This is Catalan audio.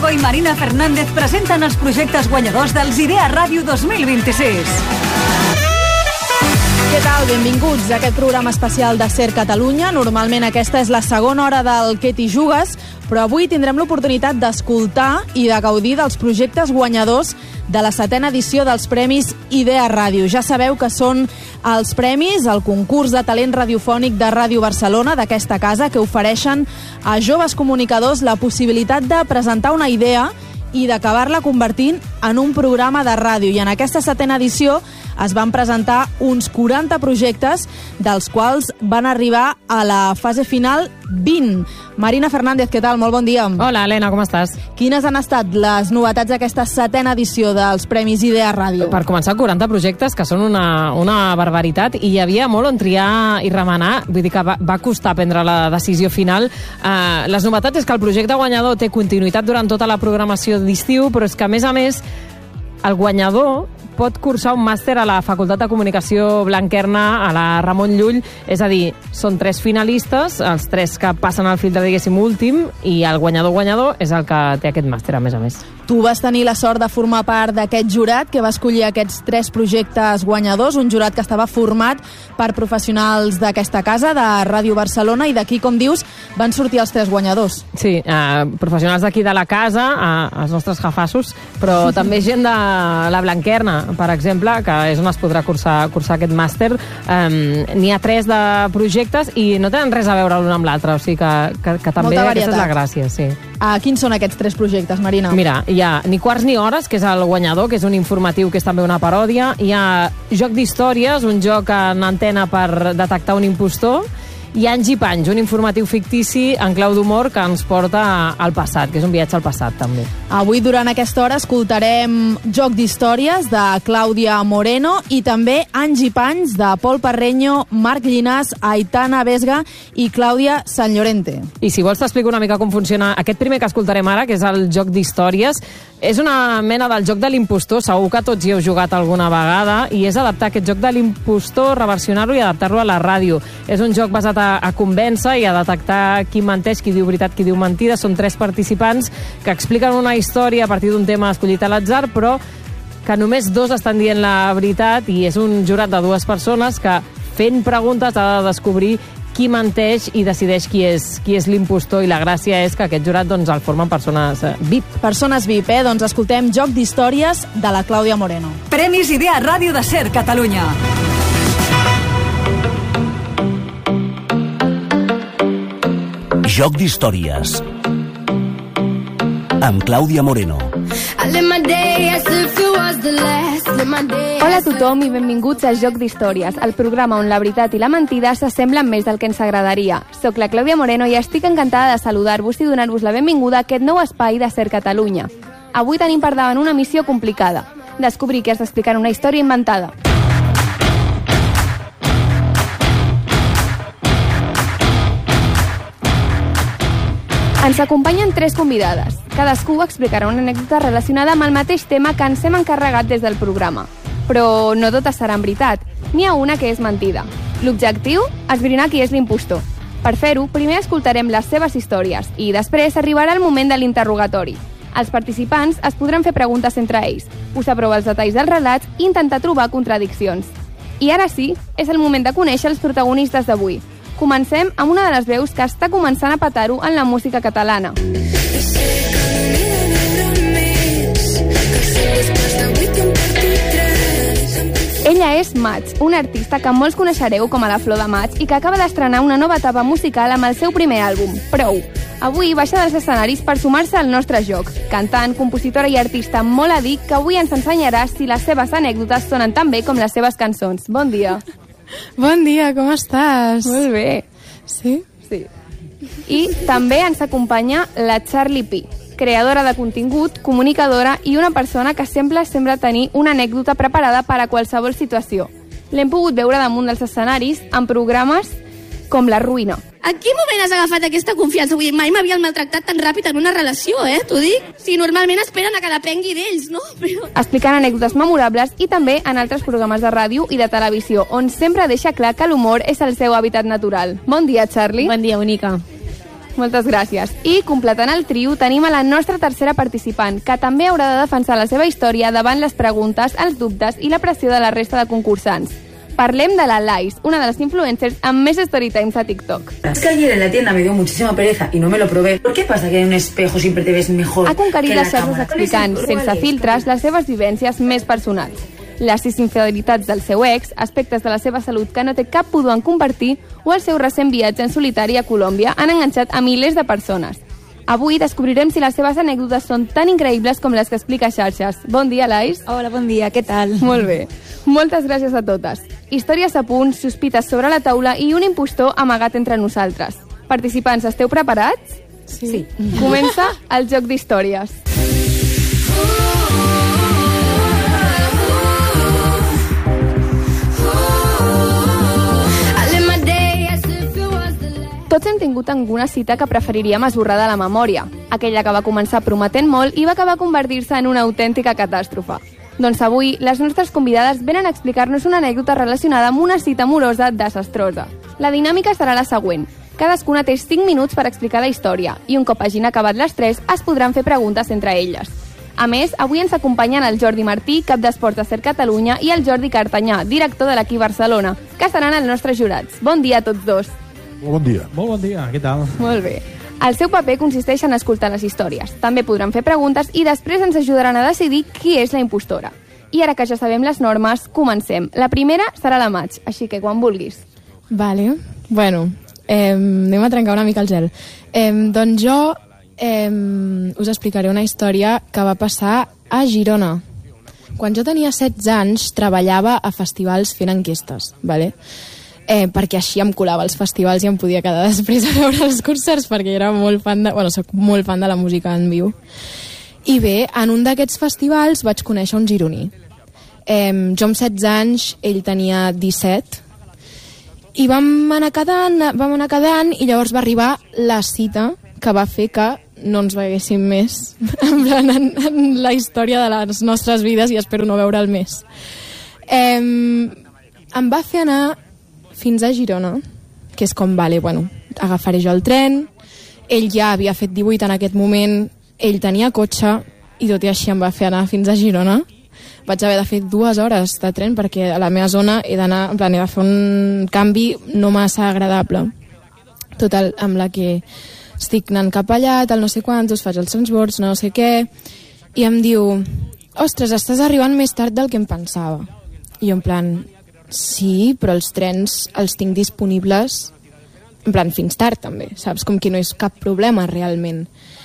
Lugo i Marina Fernández presenten els projectes guanyadors dels Idea Ràdio 2026. Què tal? Benvinguts a aquest programa especial de Ser Catalunya. Normalment aquesta és la segona hora del Què t'hi jugues, però avui tindrem l'oportunitat d'escoltar i de gaudir dels projectes guanyadors de la 7ª edició dels Premis Idea Ràdio. Ja sabeu que són els premis, el concurs de talent radiofònic de Ràdio Barcelona, d'aquesta casa, que ofereixen a joves comunicadors la possibilitat de presentar una idea i d'acabar-la convertint en un programa de ràdio. I en aquesta 7ª edició es van presentar uns 40 projectes, dels quals van arribar a la fase final 20. Marina Fernández, què tal? Molt bon dia. Hola, Helena, com estàs? Quines han estat les novetats d'aquesta 7ª edició dels Premis Idea Ràdio? Per començar, 40 projectes, que són una barbaritat, i hi havia molt on triar i remenar, vull dir que va costar prendre la decisió final. Les novetats és que el projecte guanyador té continuïtat durant tota la programació d'estiu, però és que, a més, el guanyador pot cursar un màster a la Facultat de Comunicació Blanquerna, a la Ramon Llull, és a dir, són 3 finalistes, els 3 que passen al filtre, diguéssim, últim, i el guanyador és el que té aquest màster, a més. Tu vas tenir la sort de formar part d'aquest jurat que va escollir aquests 3 projectes guanyadors, un jurat que estava format per professionals d'aquesta casa, de Ràdio Barcelona, i d'aquí, com dius, van sortir els 3 guanyadors. Sí, professionals d'aquí de la casa, els nostres jafassos, però també gent de la Blanquerna, per exemple, que és on es podrà cursar aquest màster. N'hi ha 3 de projectes i no tenen res a veure l'un amb l'altre, o sigui que també aquesta és la gràcia, sí. Quins són aquests 3 projectes, Marina? Mira, hi ha Ni quarts ni hores, que és el guanyador, que és un informatiu que és també una paròdia. Hi ha Joc d'històries, un joc en antena per detectar un impostor. I Anys i Panys, un informatiu fictici en clau d'humor que ens porta al passat, que és un viatge al passat, també. Avui, durant aquesta hora, escoltarem Joc d'històries, de Clàudia Moreno, i també Anys i Panys, de Pol Parreño, Marc Llinàs, Aitana Vesga i Clàudia Sant Llorente. I si vols t'explico una mica com funciona aquest primer que escoltarem ara, que és el Joc d'històries. És una mena del joc de l'impostor, segur que tots hi heu jugat alguna vegada, i és adaptar aquest joc de l'impostor, reversionar-lo i adaptar-lo a la ràdio. És un joc basat a convèncer i a detectar qui menteix, qui diu veritat, qui diu mentida. Són 3 participants que expliquen una història a partir d'un tema escollit a l'atzar, però que només 2 estan dient la veritat, i és un jurat de 2 persones que, fent preguntes, ha de descobrir qui menteix i decideix qui és l'impostor, i la gràcia és que aquest jurat el formen persones VIP. Persones VIP, Doncs escoltem Joc d'històries, de la Clàudia Moreno. Premis Idea Ràdio de Ser Catalunya. Joc d'històries amb Clàudia Moreno. Hola a tothom i benvinguts a Joc d'Històries, el programa on la veritat i la mentida s'assemblen més del que ens agradaria. Soc la Clàudia Moreno i estic encantada de saludar-vos i donar-vos la benvinguda a aquest nou espai de Ser Catalunya. Avui tenim per davant una missió complicada: descobrir qui està explicant una història inventada. Ens acompanyen 3 convidades. Cadascú explicarà una anècdota relacionada amb el mateix tema que ens hem encarregat des del programa. Però no totes seran veritat. N'hi ha una que és mentida. L'objectiu? Esbrinar qui és l'impostor. Per fer-ho, primer escoltarem les seves històries i després arribarà el moment de l'interrogatori. Els participants es podran fer preguntes entre ells, posar a prova els detalls dels relats i intentar trobar contradiccions. I ara sí, és el moment de conèixer els protagonistes d'avui. Comencem amb una de les veus que està començant a petar-ho en la música catalana. Ella és Mats, una artista que molts coneixereu com a la Flor de Maig i que acaba d'estrenar una nova etapa musical amb el seu primer àlbum, Prou. Avui baixa dels escenaris per sumar-se al nostre joc. Cantant, compositora i artista molt a dir que avui ens ensenyarà si les seves anècdotes sonen tan bé com les seves cançons. Bon dia. Bon dia, com estàs? Molt bé. Sí? Sí. I també ens acompanya la Charlie P, creadora de contingut, comunicadora i una persona que sembla tenir una anècdota preparada per a qualsevol situació. L'hem pogut veure damunt dels escenaris en programes com La Ruïna. En quin moment has agafat aquesta confiança? Vull dir, mai m'havien maltractat tan ràpid en una relació, t'ho dic? Si normalment esperen a que depengui d'ells, no? Però... Explicant anècdotes memorables i també en altres programes de ràdio i de televisió, on sempre deixa clar que l'humor és el seu hàbitat natural. Bon dia, Charlie. Bon dia, bonica. Moltes gràcies. I, completant el trio, tenim a la nostra tercera participant, que també haurà de defensar la seva història davant les preguntes, els dubtes i la pressió de la resta de concursants. Parlem de la Lais, una de les influencers amb més storytimes a TikTok. Es que ayer en la tienda me dio muchísima pereza y no me lo probé. ¿Por qué pasa que en un espejo siempre te ves mejor? Ha conquerit que les xarxes cámara? explicant, sense filtres, les seves vivències més personals. Les 6 infidelitats del seu ex, aspectes de la seva salut que no té cap pudor en compartir o el seu recent viatge en solitari a Colòmbia han enganxat a milers de persones. Avui descobrirem si les seves anècdotes són tan increïbles com les que explica a xarxes. Bon dia, Lais. Hola, bon dia, què tal? Molt bé. Moltes gràcies a totes. Històries a punt, sospites sobre la taula i un impostor amagat entre nosaltres. Participants, esteu preparats? Sí. Comença el joc d'històries. Tots hem tingut alguna cita que preferiríem esborrar de la memòria, aquella que va començar prometent molt i va acabar convertir-se en una autèntica catàstrofe. Doncs avui, les nostres convidades venen a explicar-nos una anècdota relacionada amb una cita amorosa desastrosa. La dinàmica serà la següent. Cadascuna té 5 minuts per explicar la història i un cop hagin acabat les 3 es podran fer preguntes entre elles. A més, avui ens acompanyen el Jordi Martí, cap d'Esports de CERC Catalunya, i el Jordi Cartanyà, director de l'equip Barcelona, que seran els nostres jurats. Bon dia a tots dos. Molt bon dia. Molt bon dia, què tal? Molt bé. El seu paper consisteix en escoltar les històries. També podran fer preguntes i després ens ajudaran a decidir qui és la impostora. I ara que ja sabem les normes, comencem. La primera serà la Maig, així que quan vulguis. Vale. Bueno, anem a trencar una mica el gel. Doncs jo us explicaré una història que va passar a Girona. Quan jo tenia 16 anys, treballava a festivals fent enquestes, vale? Perquè així em colava als festivals i em podia quedar després a veure els concerts perquè era molt fan soc molt fan de la música en viu. I bé, en un d'aquests festivals vaig conèixer un gironí. Jo amb 16 anys, ell tenia 17 i vam anar quedant i llavors va arribar la cita que va fer que no ens veiéssim més en la història de les nostres vides i espero no veure'l més. Em va fer anar fins a Girona, que és com, agafaré jo el tren, ell ja havia fet 18 en aquest moment, ell tenia cotxe, i tot i així em va fer anar fins a Girona. Vaig haver de fer 2 hores de tren, perquè a la meva zona he de fer un canvi no massa agradable. Total, amb la que estic anant cap allà, tal no sé quantos, faig els transbords, no sé què, i em diu, ostres, estàs arribant més tard del que em pensava. I jo en plan, sí, però els trens els tinc disponibles en plan fins tard també, saps? Com que no és cap problema realment.